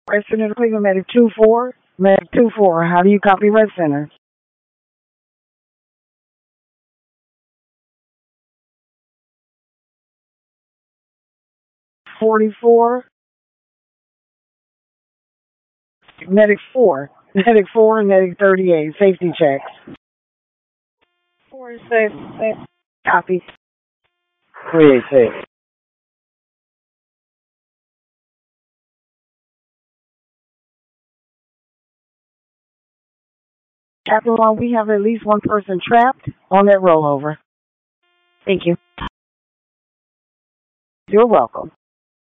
Red Center, Cleveland, Medic 2-4. Medic 2-4, how do you copy Red Center? .44, Medic 4. Medic 4, Medic 38, safety checks. 4 is safe. Copy. 38 safe. Captain Long, we have at least one person trapped on that rollover. Thank you. You're welcome.